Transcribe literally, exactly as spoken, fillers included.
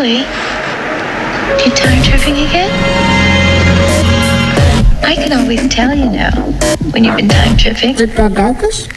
Joey, you time tripping again? I can always tell, you know, when you've been time tripping. Is het bij Duikers?